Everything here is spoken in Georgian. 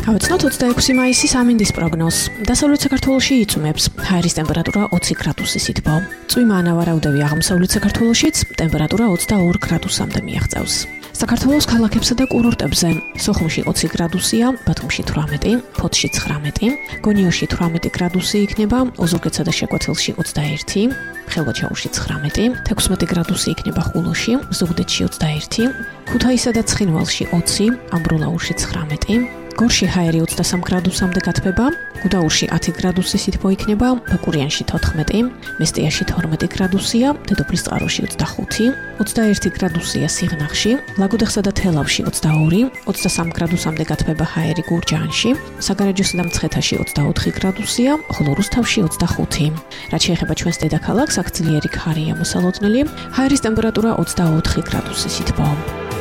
Გავეცნოთ 26 მაისის ამინდის პროგნოზს. დასავლეთ საქართველოში იწვიმებს. ჰაერის ტემპერატურა 20 გრადუსის ითბო. წვიმა ანავარაუდები აღმოსავლეთ საქართველოშიც ტემპერატურა 22 გრადუსამდე მიაღწევს. საქართველოს ქალაქებსა და კურორტებზე სოხუმში 20 გრადუსია, ბათუმში 18, ფოთში 19, გონიოში 18 გრადუსი იქნება, ოზურგეთსა და შეკვეთილში 21, ხევაჩაურში 19, 16 გრადუსი იქნება ხულოში, ზუგდიდში 21, ქუთაისსა და ცხინვალში 20, ამბროლაურში 19, გორში ჰაერი 23 გრადუსამდე გათბება, გუდაურში 10 გრადუსის სითბო იქნება, ბაკურიანში 14, მესტიაში 12 გრადუსია, დედოფლის წყაროში 25, 21 გრადუსია სიღნაღში, ლაგოდეხსა და თელავში 22, 23 გრადუსამდე გათბება ჰაერი გურჯაანში, საგარეჯოსა და მცხეთაში 24 გრადუსია, ხოლო რუსთავში 25. რაც შეეხება ჩვენს დედაქალაქს, აქ ძლიერი ქარია მოსალოდნელი, ჰაერის ტემპერატურა 24 გრადუსის ითბო.